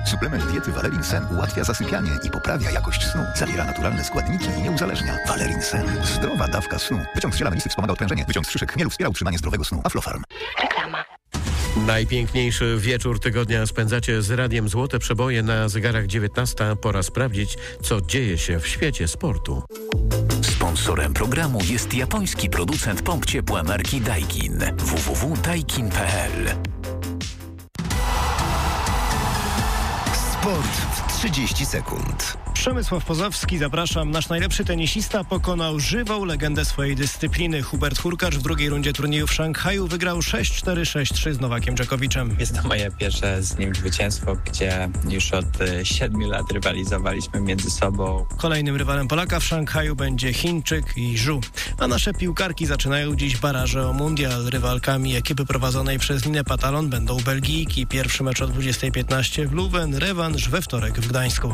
Suplement diety Valerin Sen ułatwia zasypianie i poprawia jakość snu. Zawiera naturalne składniki i nie uzależnia. Valerin Sen. Zdrowa dawka snu. Wyciąg z ziela melisy wspomaga odprężenie. Wyciąg z szyszek chmielu wspiera utrzymanie zdrowego snu. Aflofarm. Reklama. Najpiękniejszy wieczór tygodnia spędzacie z Radiem Złote Przeboje na zegarach 19. Pora sprawdzić, co dzieje się w świecie sportu. Sponsorem programu jest japoński producent pomp ciepła marki Daikin. www.daikin.pl. Sport w 30 sekund. Przemysław Pozowski, zapraszam. Nasz najlepszy tenisista pokonał żywą legendę swojej dyscypliny. Hubert Hurkacz w drugiej rundzie turnieju w Szanghaju wygrał 6-4, 6-3 z Nowakiem Dżokowiczem. Jest to moje pierwsze z nim zwycięstwo, gdzie już od 7 lat rywalizowaliśmy między sobą. Kolejnym rywalem Polaka w Szanghaju będzie Chińczyk i Zhu. A nasze piłkarki zaczynają dziś baraże o mundial. Rywalkami ekipy prowadzonej przez Ninę Patalon będą Belgijki. Pierwszy mecz o 20:15 w Leuven, rewanż we wtorek w Gdańsku.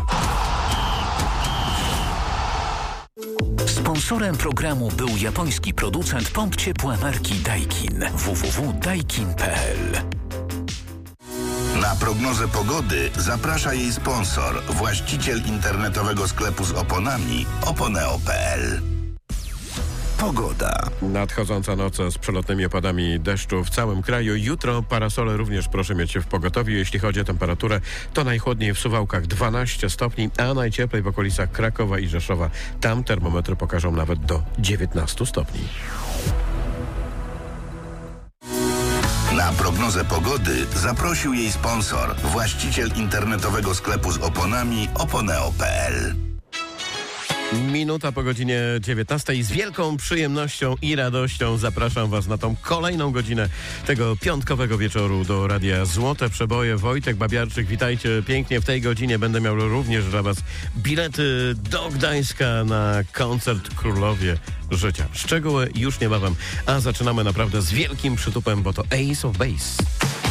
Sponsorem programu był japoński producent pomp ciepła marki Daikin. www.daikin.pl. Na prognozę pogody zaprasza jej sponsor, właściciel internetowego sklepu z oponami oponeo.pl. Pogoda. Nadchodząca noc z przelotnymi opadami deszczu w całym kraju. Jutro parasole również proszę mieć w pogotowiu. Jeśli chodzi o temperaturę, to najchłodniej w Suwałkach 12 stopni, a najcieplej w okolicach Krakowa i Rzeszowa. Tam termometry pokażą nawet do 19 stopni. Na prognozę pogody zaprosił jej sponsor, właściciel internetowego sklepu z oponami oponeo.pl. Minuta po godzinie 19. Z wielką przyjemnością i radością zapraszam Was na tą kolejną godzinę tego piątkowego wieczoru do Radia Złote Przeboje. Wojtek Babiarczyk, witajcie pięknie. W tej godzinie będę miał również dla Was bilety do Gdańska na koncert Królowie Życia. Szczegóły już niebawem, a zaczynamy naprawdę z wielkim przytupem, bo to Ace of Base.